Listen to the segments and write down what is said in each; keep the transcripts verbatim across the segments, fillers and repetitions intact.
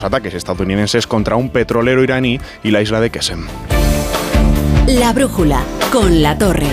ataques estadounidenses contra un petrolero iraní y la isla de Qesem. La brújula con La Torre.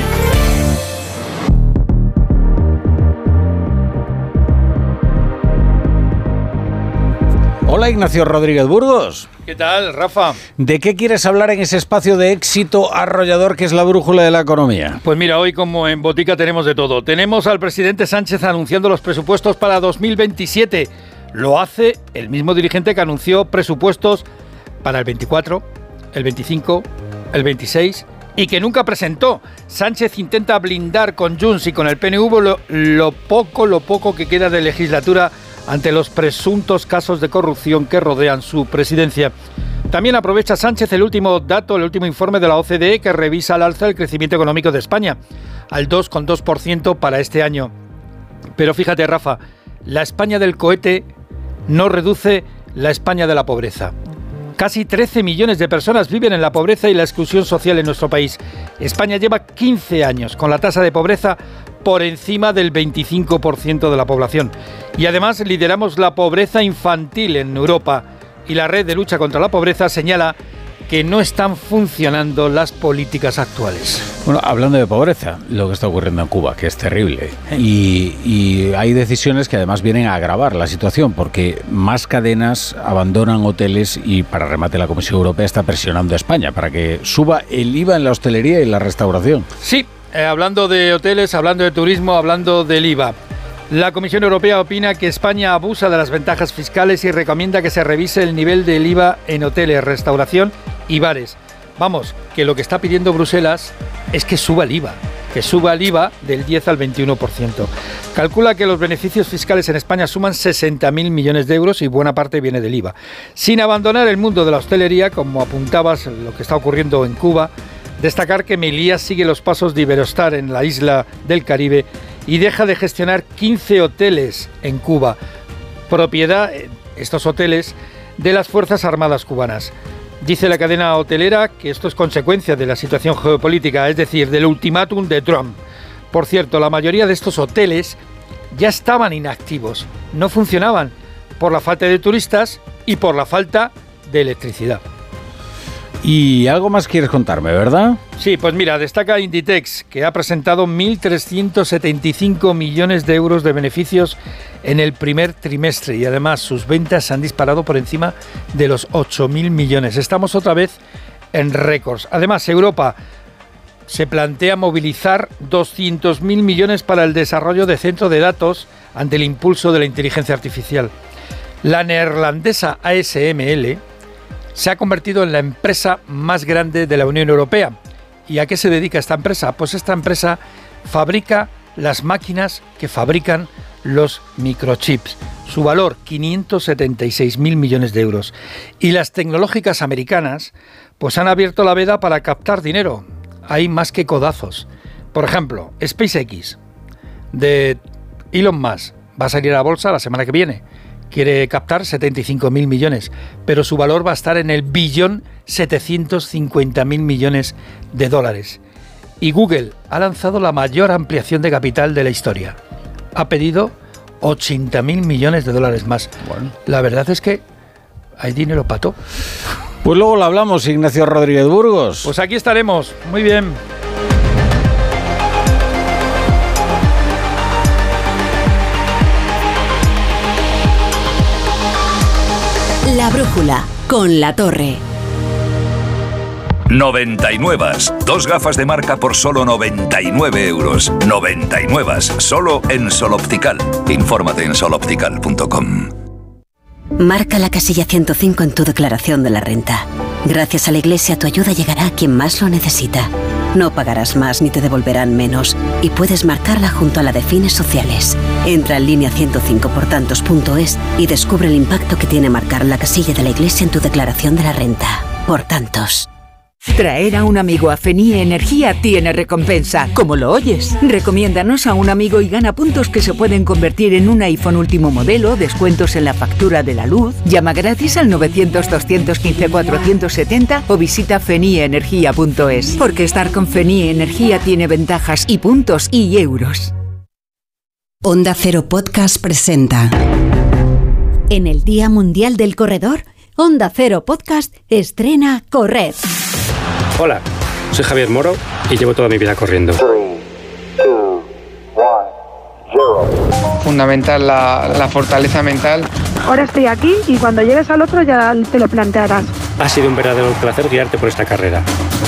Hola, Ignacio Rodríguez Burgos. ¿Qué tal, Rafa? ¿De qué quieres hablar en ese espacio de éxito arrollador que es la brújula de la economía? Pues mira, hoy como en Botica tenemos de todo. Tenemos al presidente Sánchez anunciando los presupuestos para dos mil veintisiete. Lo hace el mismo dirigente que anunció presupuestos para el veinticuatro, el veinticinco, el veintiséis y que nunca presentó. Sánchez intenta blindar con Junts y con el P N V lo, lo poco, lo poco que queda de legislatura ante los presuntos casos de corrupción que rodean su presidencia. También aprovecha Sánchez el último dato, el último informe de la O C D E que revisa al alza el crecimiento económico de España, al dos coma dos por ciento para este año. Pero fíjate, Rafa, la España del cohete no reduce la España de la pobreza. Casi trece millones de personas viven en la pobreza y la exclusión social en nuestro país. España lleva quince años con la tasa de pobreza por encima del veinticinco por ciento de la población. Y además lideramos la pobreza infantil en Europa. Y la Red de Lucha contra la Pobreza señala que no están funcionando las políticas actuales. Bueno, hablando de pobreza, lo que está ocurriendo en Cuba, que es terrible. Y, y hay decisiones que además vienen a agravar la situación, porque más cadenas abandonan hoteles y, para remate, la Comisión Europea está presionando a España para que suba el I V A en la hostelería y la restauración. Sí, eh, hablando de hoteles, hablando de turismo, hablando del I V A. La Comisión Europea opina que España abusa de las ventajas fiscales y recomienda que se revise el nivel del I V A en hoteles, restauración y bares. Vamos, que lo que está pidiendo Bruselas es que suba el I V A, que suba el I V A del diez al veintiuno por ciento. Calcula que los beneficios fiscales en España suman sesenta mil millones de euros y buena parte viene del I V A. Sin abandonar el mundo de la hostelería, como apuntabas lo que está ocurriendo en Cuba, destacar que Melilla sigue los pasos de Iberostar en la isla del Caribe y deja de gestionar quince hoteles en Cuba, propiedad, estos hoteles, de las Fuerzas Armadas cubanas. Dice la cadena hotelera que esto es consecuencia de la situación geopolítica, es decir, del ultimátum de Trump. Por cierto, la mayoría de estos hoteles ya estaban inactivos, no funcionaban por la falta de turistas y por la falta de electricidad. Y algo más quieres contarme, ¿verdad? Sí, pues mira, destaca Inditex, que ha presentado mil trescientos setenta y cinco millones de euros de beneficios en el primer trimestre y además sus ventas se han disparado por encima de los ocho mil millones. Estamos otra vez en récords. Además, Europa se plantea movilizar doscientos mil millones para el desarrollo de centro de datos ante el impulso de la inteligencia artificial. La neerlandesa A S M L se ha convertido en la empresa más grande de la Unión Europea. ¿Y a qué se dedica esta empresa? Pues esta empresa fabrica las máquinas que fabrican los microchips. Su valor, quinientos setenta y seis mil millones de euros. Y las tecnológicas americanas pues han abierto la veda para captar dinero. Hay más que codazos. Por ejemplo, SpaceX, de Elon Musk, va a salir a bolsa la semana que viene. Quiere captar setenta y cinco mil millones, pero su valor va a estar en el billón setecientos cincuenta mil millones de dólares. Y Google ha lanzado la mayor ampliación de capital de la historia. Ha pedido ochenta mil millones de dólares más. Bueno, la verdad es que hay dinero para todo. Pues luego lo hablamos, Ignacio Rodríguez Burgos. Pues aquí estaremos. Muy bien. La brújula con La Torre. noventa y nueve. Dos gafas de marca por solo noventa y nueve euros. noventa y nueve. Solo en Sol Optical. Infórmate en sol optical punto com. Marca la casilla ciento cinco en tu declaración de la renta. Gracias a la Iglesia, tu ayuda llegará a quien más lo necesita. No pagarás más ni te devolverán menos. Y puedes marcarla junto a la de fines sociales. Entra en línea ciento cinco por tantos punto es y descubre el impacto que tiene marcar la casilla de la Iglesia en tu declaración de la renta. Por tantos. Traer a un amigo a Fenie Energía tiene recompensa, como lo oyes. Recomiéndanos a un amigo y gana puntos que se pueden convertir en un iPhone último modelo, descuentos en la factura de la luz. Llama gratis al novecientos, doscientos quince, cuatrocientos setenta o visita fenie energía punto es. Porque estar con Fenie Energía tiene ventajas y puntos y euros. Onda Cero Podcast presenta. En el Día Mundial del Corredor, Onda Cero Podcast estrena Correr. Hola, soy Javier Moro y llevo toda mi vida corriendo. Fundamental la, la fortaleza mental. Ahora estoy aquí y cuando llegues al otro ya te lo plantearás. Ha sido un verdadero placer guiarte por esta carrera.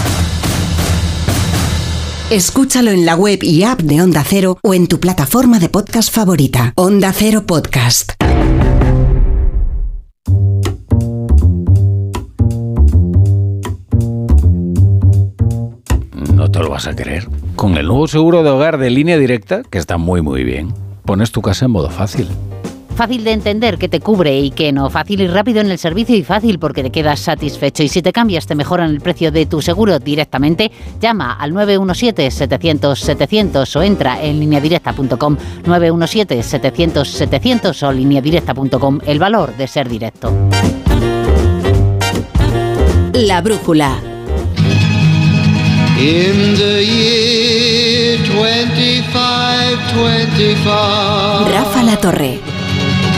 Escúchalo en la web y app de Onda Cero o en tu plataforma de podcast favorita. Onda Cero Podcast. No te lo vas a creer. Con el nuevo seguro de hogar de Línea Directa, que está muy muy bien, pones tu casa en modo fácil. Fácil de entender que te cubre y que no. Fácil y rápido en el servicio y fácil porque te quedas satisfecho. Y si te cambias te mejoran el precio de tu seguro directamente. Llama al nueve uno siete, setecientos, setecientos o entra en línea directa punto com. nueve uno siete, setecientos, setecientos o línea directa punto com. El valor de ser directo. La brújula. In the year twenty-five twenty-five. Rafa La Torre.